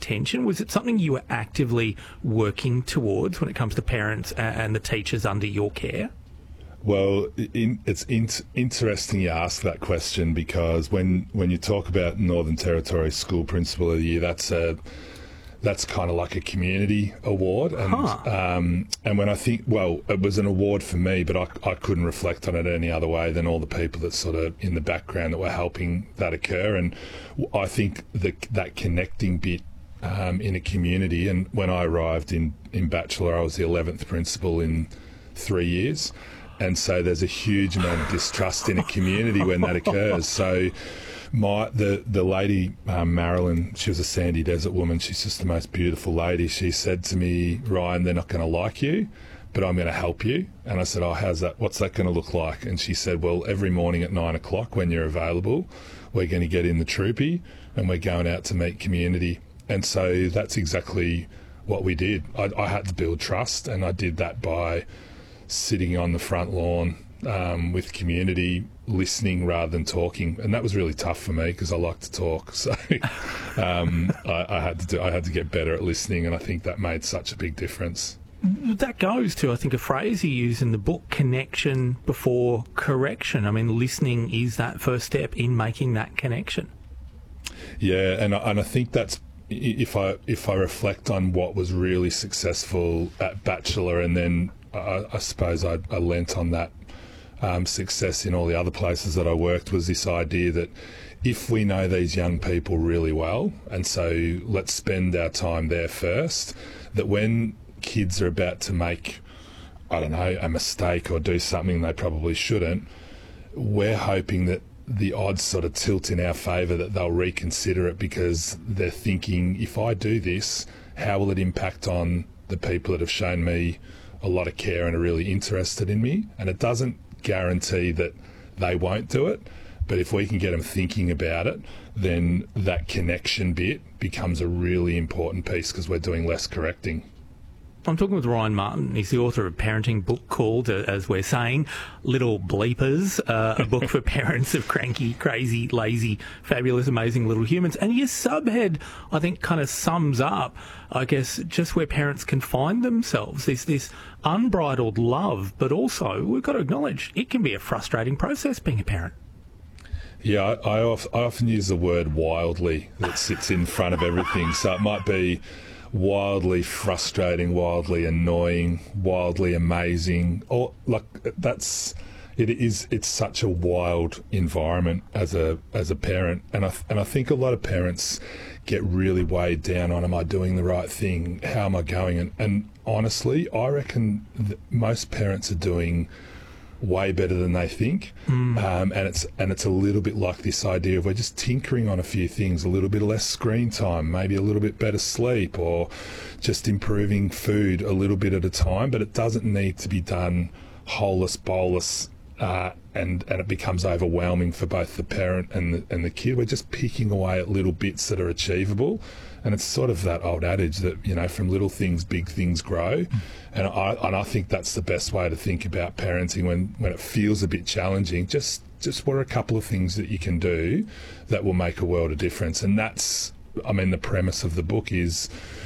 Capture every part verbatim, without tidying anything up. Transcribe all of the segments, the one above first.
attention? Was it something you were actively working towards when it comes to parents and the teachers under your care? Well, in, it's in, interesting you ask that question, because when, when you talk about Northern Territory School Principal of the Year, that's a that's kind of like a community award. And Huh. um, and when I think, well, it was an award for me, but I, I couldn't reflect on it any other way than all the people that sort of in the background that were helping that occur. And I think the, that connecting bit um, in a community, and when I arrived in, in Bachelor, I was the eleventh principal in three years. And so there's a huge amount of distrust in a community when that occurs. So my the the lady, um, Marilyn, she was a Sandy Desert woman. She's just the most beautiful lady. She said to me, Ryan, they're not going to like you, but I'm going to help you. And I said, oh, how's that? What's that going to look like? And she said, well, every morning at nine o'clock when you're available, we're going to get in the troopy and we're going out to meet community. And so that's exactly what we did. I, I had to build trust, and I did that by sitting on the front lawn um, with community, listening rather than talking, and that was really tough for me because I like to talk. So um, I, I had to do, I had to get better at listening, and I think that made such a big difference. That goes to, I think, a phrase you use in the book: connection before correction. I mean, listening is that first step in making that connection. Yeah, and I, and I think that's. If I if I reflect on what was really successful at Bachelor, and then I, I suppose I, I lent on that um, success in all the other places that I worked, was this idea that if we know these young people really well, and so let's spend our time there first, that when kids are about to make, I don't know, a mistake or do something they probably shouldn't, we're hoping that the odds sort of tilt in our favour that they'll reconsider it, because they're thinking, if I do this, how will it impact on the people that have shown me a lot of care and are really interested in me? And it doesn't guarantee that they won't do it, but if we can get them thinking about it, then that connection bit becomes a really important piece, because we're doing less correcting. I'm talking with Ryan Martin. He's the author of a parenting book called, uh, as we're saying, Little Bleepers, uh, a book for parents of cranky, crazy, lazy, fabulous, amazing little humans. And your subhead, I think, kind of sums up, I guess, just where parents can find themselves. There's this unbridled love, but also we've got to acknowledge it can be a frustrating process being a parent. Yeah, I, I, of, I often use the word wildly that sits in front of everything. So it might be wildly frustrating, wildly annoying, wildly amazing, or like that's it is it's such a wild environment as a as a parent, and I and I think a lot of parents get really weighed down on, am I doing the right thing, how am I going, and, and honestly I reckon that most parents are doing way better than they think. Mm. Um, and it's and it's a little bit like this idea of we're just tinkering on a few things, a little bit less screen time, maybe a little bit better sleep, or just improving food a little bit at a time, but it doesn't need to be done holus bolus, uh, and, and it becomes overwhelming for both the parent and the, and the kid. We're just picking away at little bits that are achievable. And it's sort of that old adage that, you know, from little things, big things grow. Mm. And I and I think that's the best way to think about parenting when, when it feels a bit challenging. Just just what are a couple of things that you can do that will make a world of difference? And that's, I mean, the premise of the book is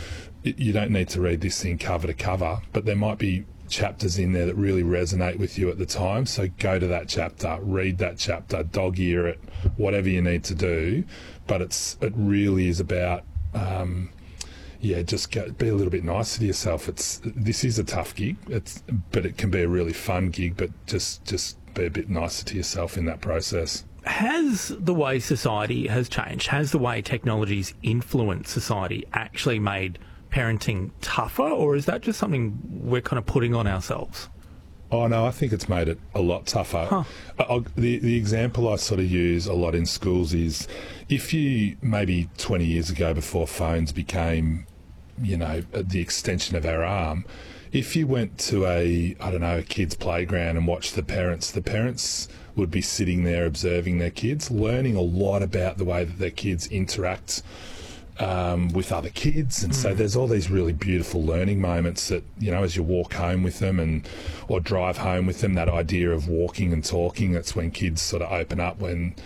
you don't need to read this thing cover to cover, but there might be chapters in there that really resonate with you at the time. So go to that chapter, read that chapter, dog ear it, whatever you need to do. But it's it really is about Um, yeah, just go, be a little bit nicer to yourself. It's this is a tough gig, it's but it can be a really fun gig. But just just be a bit nicer to yourself in that process. Has the way society has changed, has the way technology's influenced society actually made parenting tougher, or is that just something we're kind of putting on ourselves? Oh no, I think it's made it a lot tougher. Huh. I, the the example I sort of use a lot in schools is if you maybe twenty years ago, before phones became, you know, the extension of our arm, if you went to a I don't know a kid's playground and watched the parents, the parents would be sitting there observing their kids, learning a lot about the way that their kids interact Um, with other kids, and mm. so there's all these really beautiful learning moments that, you know, as you walk home with them and or drive home with them, that idea of walking and talking, that's when kids sort of open up when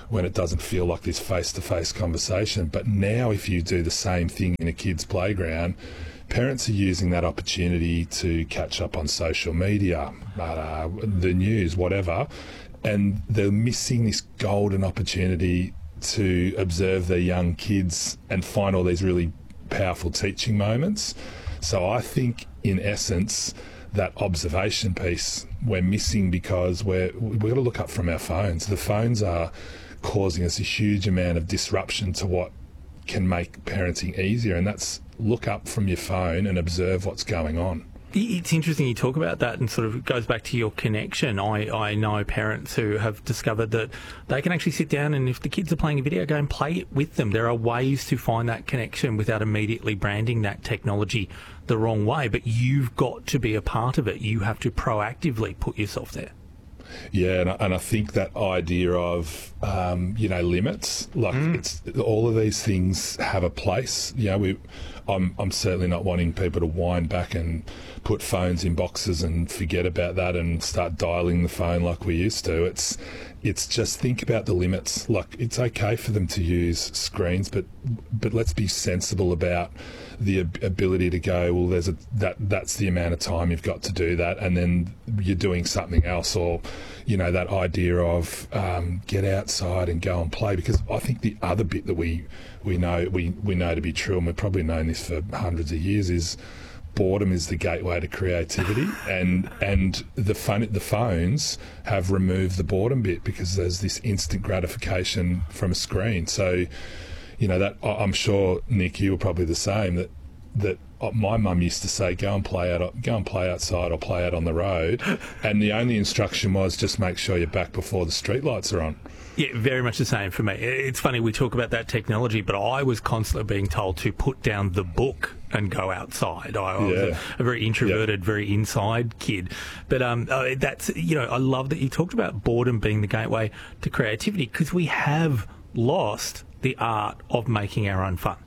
when it doesn't feel like this face-to-face conversation. But now if you do the same thing in a kid's playground, parents are using that opportunity to catch up on social media, uh, the news, whatever, and they're missing this golden opportunity to observe their young kids and find all these really powerful teaching moments. So I think, in essence, that observation piece we're missing because we're, we've got to look up from our phones. The phones are causing us a huge amount of disruption to what can make parenting easier, and that's look up from your phone and observe what's going on. It's interesting you talk about that, and sort of goes back to your connection. I, I know parents who have discovered that they can actually sit down and if the kids are playing a video game, play it with them. There are ways to find that connection without immediately branding that technology the wrong way, but you've got to be a part of it. You have to proactively put yourself there. Yeah, and I, and I think that idea of, um, you know, limits, like mm. it's all of these things have a place. You know, we, I'm, I'm certainly not wanting people to wind back and put phones in boxes and forget about that and start dialing the phone like we used to. It's, it's just think about the limits. Like, it's okay for them to use screens, but, but let's be sensible about the ability to go, well, there's a that that's the amount of time you've got to do that, and then you're doing something else, or you know, that idea of um, get outside and go and play. Because I think the other bit that we we know we, we know to be true, and we've probably known this for hundreds of years, is boredom is the gateway to creativity, and and the fun the phones have removed the boredom bit because there's this instant gratification from a screen. So, you know, that I'm sure, Nick, you were probably the same, that that my mum used to say, go and play out, go and play outside or play out on the road, and the only instruction was just make sure you're back before the streetlights are on. Yeah, very much the same for me. It's funny, we talk about that technology, but I was constantly being told to put down the book and go outside. I, I was Yeah. a, a very introverted, Yeah. very inside kid. But um, uh, that's, you know, I love that you talked about boredom being the gateway to creativity, because we have lost the art of making our own fun.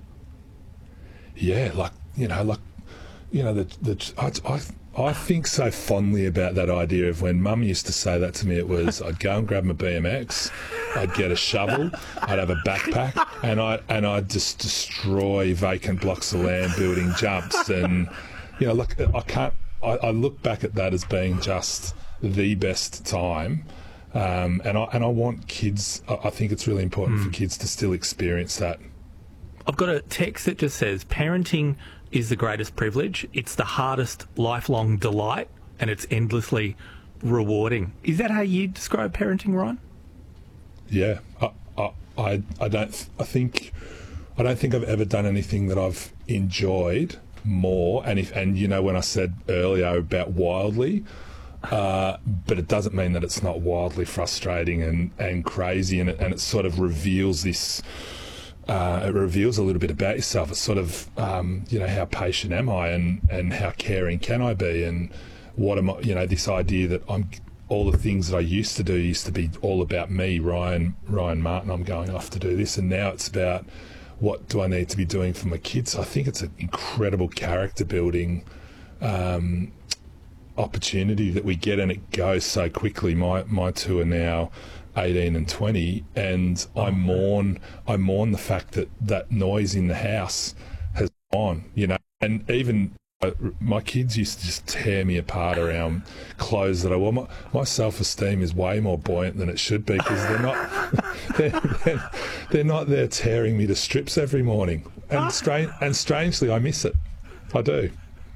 Yeah, like, you know, like, you know, the, the I, I, I think so fondly about that idea of when Mum used to say that to me. It was, I'd go and grab my B M X, I'd get a shovel, I'd have a backpack, and I and I'd just destroy vacant blocks of land building jumps. And you know, look, I can't. I, I look back at that as being just the best time. Um, and I and I want kids. I, I think it's really important mm. for kids to still experience that. I've got a text that just says, parenting is the greatest privilege. It's the hardest lifelong delight, and it's endlessly rewarding. Is that how you describe parenting, Ryan? Yeah, I, I, I, I don't. I think, I don't think I've ever done anything that I've enjoyed more. And if, and you know, when I said earlier about wildly, uh, but it doesn't mean that it's not wildly frustrating and, and crazy, and it, and it sort of reveals this. Uh, it reveals a little bit about yourself. It's sort of, um, you know, how patient am I, and, and how caring can I be, and what am I, you know, this idea that I'm, all the things that I used to do used to be all about me, Ryan, Ryan Martin, I'm going off to do this, and now it's about what do I need to be doing for my kids. I think it's an incredible character building um, opportunity that we get, and it goes so quickly. My, my two are now eighteen and twenty, and I mourn I mourn the fact that that noise in the house has gone, you know. And even uh, my kids used to just tear me apart around clothes that I wore. My, my self-esteem is way more buoyant than it should be, because they're not they're, they're, they're not there tearing me to strips every morning, and strange and strangely I miss it. I do.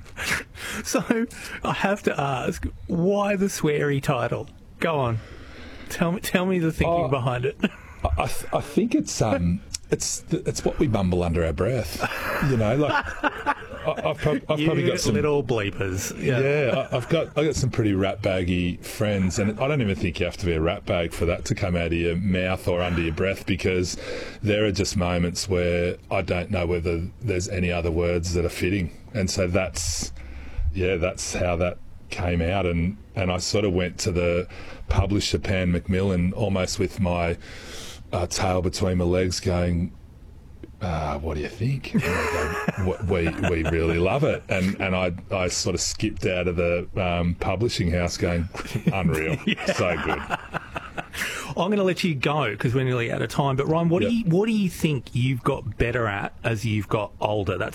So I have to ask, why the sweary title? Go on. Tell me, tell me the thinking oh, behind it. I, th- I think it's um, it's th- it's what we mumble under our breath, you know. Like I, I've, prob- I've you probably got some little bleepers. Yeah, yeah I, I've got I have got some pretty rat baggy friends, and I don't even think you have to be a rat bag for that to come out of your mouth or under your breath, because there are just moments where I don't know whether there's any other words that are fitting, and so that's yeah, that's how that came out. And, and I sort of went to the publisher, Pan Macmillan, almost with my uh, tail between my legs going, uh, what do you think? And I go, we, we really love it. And, and I, I sort of skipped out of the um, publishing house going, unreal, yeah. So good. I'm going to let you go because we're nearly out of time. But Ryan, what Yep. do you what do you think you've got better at as you've got older? That's